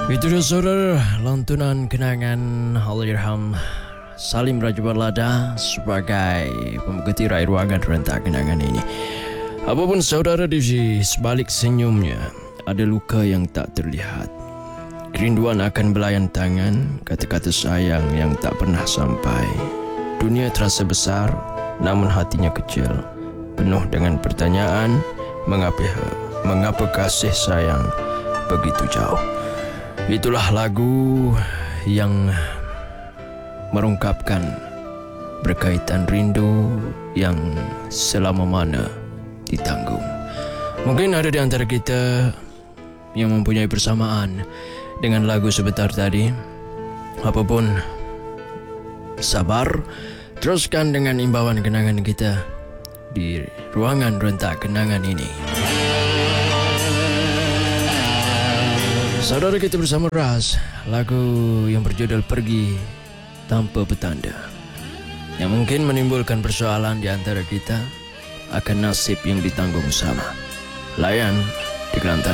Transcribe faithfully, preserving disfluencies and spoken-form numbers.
Itu dia saudara, lantunan kenangan Allahyarham Salim Raja Barlada sebagai pembuka tirai ruangan rentak kenangan ini. Apapun saudara, di sebalik senyumnya ada luka yang tak terlihat. Kerinduan akan belayan tangan, kata-kata sayang yang tak pernah sampai. Dunia terasa besar, namun hatinya kecil, penuh dengan pertanyaan, mengapa mengapa kasih sayang begitu jauh. Itulah lagu yang merungkapkan berkaitan rindu yang selama mana ditanggung. Mungkin ada di antara kita yang mempunyai persamaan dengan lagu sebentar tadi. Apapun, sabar, teruskan dengan imbauan kenangan kita di ruangan rentak kenangan ini. Saudara, kita bersama Ras, lagu yang berjudul Pergi Tanpa Petanda, yang mungkin menimbulkan persoalan di antara kita akan nasib yang ditanggung sama. Layan di Kelantan.